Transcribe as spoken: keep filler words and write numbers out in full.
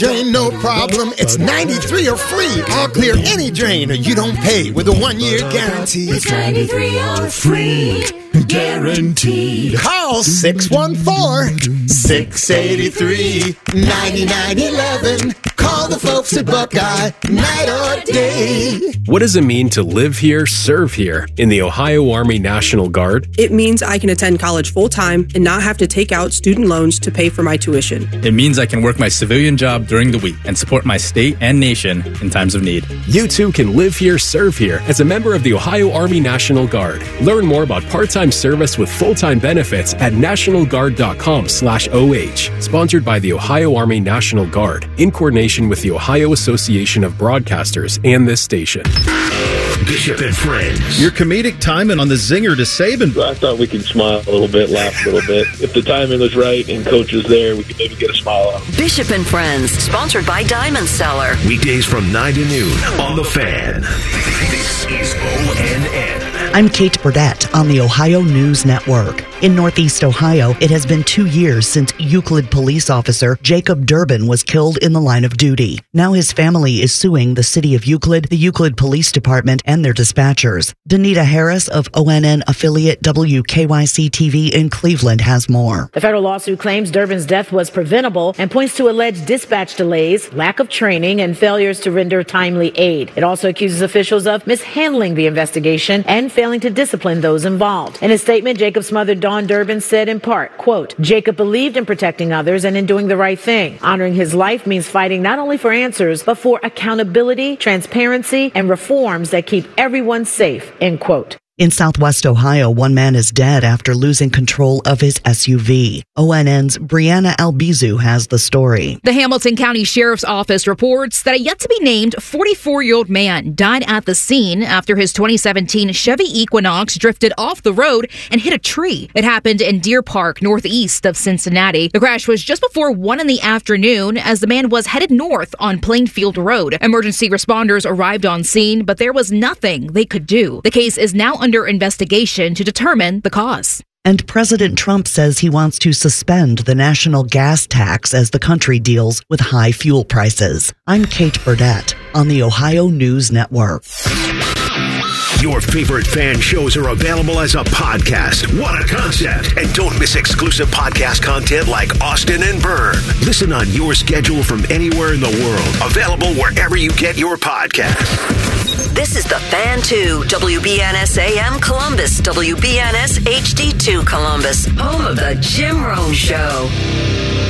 Drain no problem, it's ninety-three or free. I'll clear any drain or you don't pay with a one-year guarantee. It's ninety-three or free, guaranteed. Call six one four, six eight three, nine nine one one. Call the folks at Buckeye, night or day. What does it mean to live here, serve here in the Ohio Army National Guard? It means I can attend college full-time and not have to take out student loans to pay for my tuition. It means I can work my civilian job during the week and support my state and nation in times of need. You too can live here, serve here as a member of the Ohio Army National Guard. Learn more about part-time service with full-time benefits at national guard dot com slash O H. Sponsored by the Ohio Army National Guard in coordination with the Ohio Association of Broadcasters and this station. Bishop and Friends. Your comedic timing on the zinger to Saban. I thought we could smile a little bit, laugh a little bit. If the timing was right and coach was there, we could maybe get a smile on. Bishop and Friends, sponsored by Diamond Seller. Weekdays from nine to noon on The Fan. This is O N N. I'm Kate Burdett on the Ohio News Network. In Northeast Ohio, it has been two years since Euclid police officer Jacob Durbin was killed in the line of duty. Now his family is suing the city of Euclid, the Euclid Police Department, and their dispatchers. Danita Harris of O N N affiliate W K Y C T V in Cleveland has more. The federal lawsuit claims Durbin's death was preventable and points to alleged dispatch delays, lack of training, and failures to render timely aid. It also accuses officials of mishandling the investigation and failing to discipline those involved. In a statement, Jacob's mother, Dawn Durbin, said in part, quote, Jacob believed in protecting others and in doing the right thing. Honoring his life means fighting not only for answers, but for accountability, transparency, and reforms that keep everyone safe, end quote. In Southwest Ohio, one man is dead after losing control of his S U V. O N N's Brianna Albizu has the story. The Hamilton County Sheriff's Office reports that a yet-to-be-named forty-four-year-old man died at the scene after his twenty seventeen Chevy Equinox drifted off the road and hit a tree. It happened in Deer Park, northeast of Cincinnati. The crash was just before one in the afternoon as the man was headed north on Plainfield Road. Emergency responders arrived on scene, but there was nothing they could do. The case is now under investigation to determine the cause. And President Trump says he wants to suspend the national gas tax as the country deals with high fuel prices. I'm Kate Burdett on the Ohio News Network. Your favorite fan shows are available as a podcast. What a concept. And don't miss exclusive podcast content like Austin and Byrne. Listen on your schedule from anywhere in the world. Available wherever you get your podcasts. This is The Fan two, W B N S A M Columbus, W B N S H D two Columbus, home of the Jim Rome Show.